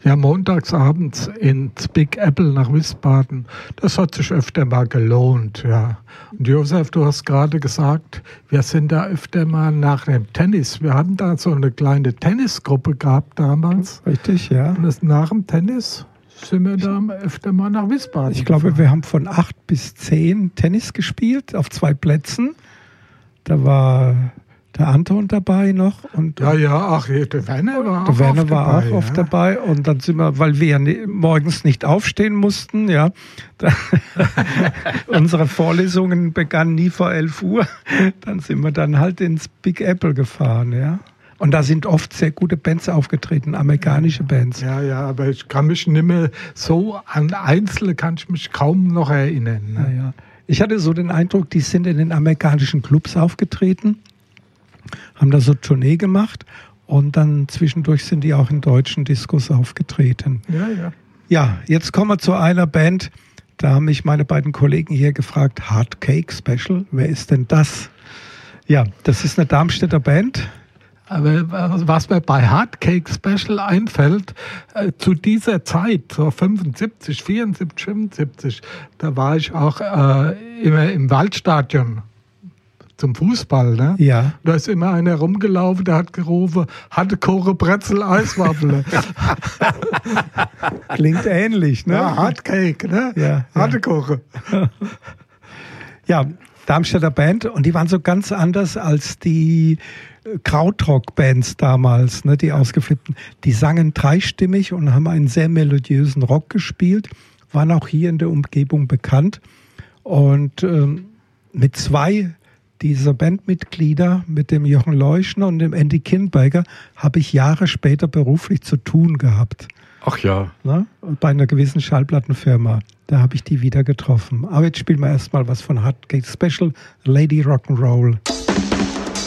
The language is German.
Ja, montags abends ins Big Apple nach Wiesbaden. Das hat sich öfter mal gelohnt, ja. Und Josef, du hast gerade gesagt, wir sind da öfter mal nach dem Tennis. Wir hatten da so eine kleine Tennisgruppe gehabt damals. Richtig, ja. Und nach dem Tennis sind wir da öfter mal nach Wiesbaden. Ich glaube, wir haben von 8 bis 10 Tennis gespielt auf 2 Plätzen. Da war der Anton dabei noch. Und der Werner war auch dabei. Und dann sind wir, weil wir ja morgens nicht aufstehen mussten, ja, unsere Vorlesungen begannen nie vor 11 Uhr, dann sind wir dann halt ins Big Apple gefahren, ja. Und da sind oft sehr gute Bands aufgetreten, amerikanische Bands. Ja, aber ich kann mich nicht mehr so an Einzelne kann ich mich kaum noch erinnern. Ne? Ja. Ich hatte so den Eindruck, die sind in den amerikanischen Clubs aufgetreten, haben da so Tournee gemacht und dann zwischendurch sind die auch in deutschen Diskos aufgetreten. Ja, jetzt kommen wir zu einer Band, da haben mich meine beiden Kollegen hier gefragt, Hard Cake Special, wer ist denn das? Ja, das ist eine Darmstädter Band. Aber was mir bei Hard Cake Special einfällt, zu dieser Zeit, so 74, 75, da war ich auch immer im Waldstadion zum Fußball, ne? Ja. Da ist immer einer rumgelaufen, der hat gerufen, hatte Koche, Brezel, Eiswaffel. Klingt ähnlich, ne? Ja, Hard Cake, ne? Ja. Hatte Koche. Ja, Darmstädter Band und die waren so ganz anders als die Krautrock-Bands damals, ne, die ausgeflippten. Die sangen dreistimmig und haben einen sehr melodiösen Rock gespielt, waren auch hier in der Umgebung bekannt und mit 2 dieser Bandmitglieder, mit dem Jochen Leuschner und dem Andy Kinberger, habe ich Jahre später beruflich zu tun gehabt. Ach ja. Ne? Bei einer gewissen Schallplattenfirma. Da habe ich die wieder getroffen. Aber jetzt spielen wir erstmal was von Hard Cake Special, Lady Rock'n'Roll.